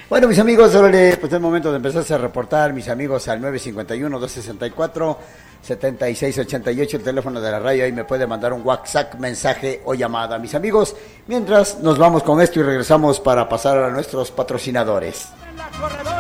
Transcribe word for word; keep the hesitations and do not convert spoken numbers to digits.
Bueno, mis amigos, órale, pues es el momento de empezarse a reportar, mis amigos, al nueve cinco uno, dos seis cuatro, siete seis ocho ocho, el teléfono de la radio, ahí me puede mandar un WhatsApp, mensaje o llamada, mis amigos. Mientras nos vamos con esto y regresamos para pasar a nuestros patrocinadores.